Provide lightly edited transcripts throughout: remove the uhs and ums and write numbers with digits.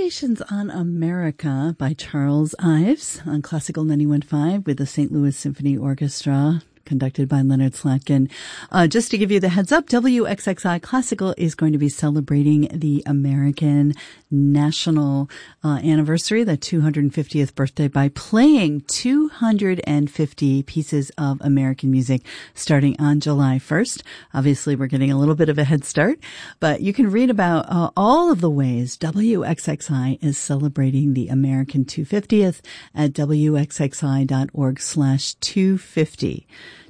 Variations on America by Charles Ives on Classical 91.5 with the St. Louis Symphony Orchestra, conducted by Leonard Slatkin. Just to give you the heads up, WXXI Classical is going to be celebrating the American national anniversary, the 250th birthday, by playing 250 pieces of American music starting on July 1st. Obviously, we're getting a little bit of a head start, but you can read about all of the ways WXXI is celebrating the American 250th at wxxi.org/250.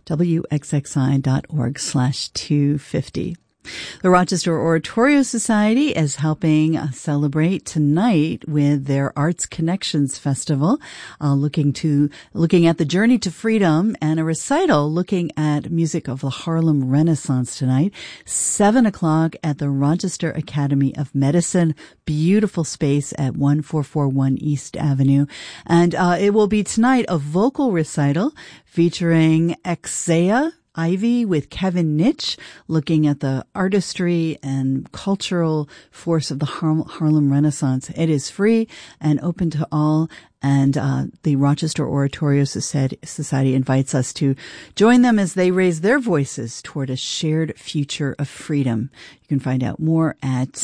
wxxi.org/250. The Rochester Oratorio Society is helping celebrate tonight with their Arts Connections Festival, looking at the journey to freedom, and a recital looking at music of the Harlem Renaissance tonight, 7:00 at the Rochester Academy of Medicine. Beautiful space at 1441 East Avenue. And it will be tonight a vocal recital featuring Exea Ivy with Kevin Nitch, looking at the artistry and cultural force of the Harlem Renaissance. It is free and open to all, and the Rochester Oratorio Society invites us to join them as they raise their voices toward a shared future of freedom. You can find out more at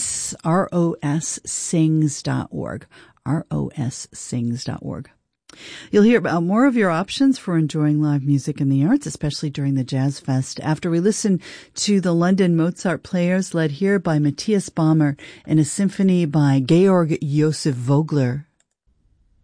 rossings.org, rossings.org. You'll hear about more of your options for enjoying live music and the arts, especially during the Jazz Fest, after we listen to the London Mozart Players, led here by Matthias Baumer in a symphony by Georg Josef Vogler.